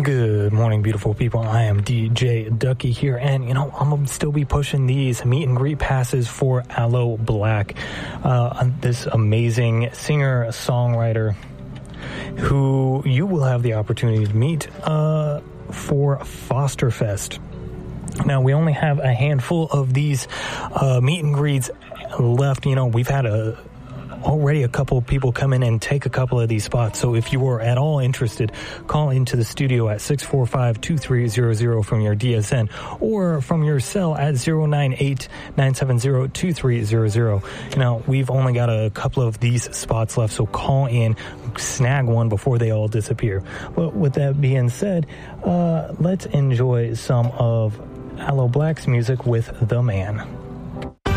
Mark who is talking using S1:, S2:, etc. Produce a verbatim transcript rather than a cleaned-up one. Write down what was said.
S1: Good morning, beautiful people. I am D J Ducky here, and, you know, I'm going to still be pushing these meet and greet passes for Aloe Blacc, uh, this amazing singer-songwriter who you will have the opportunity to meet uh, for Fosterfest. Now, we only have a handful of these uh, meet and greets left. You know, we've had a already a couple of people come in and take a couple of these spots. So if you are at all interested, call into the studio at six four five, two three zero zero from your D S N or from your cell at zero nine eight, nine seven zero, two three zero zero. You know, we've only got a couple of these spots left, so call in, snag one before they all disappear. But with that being said, uh, let's enjoy some of Aloe Blacc's music with The Man.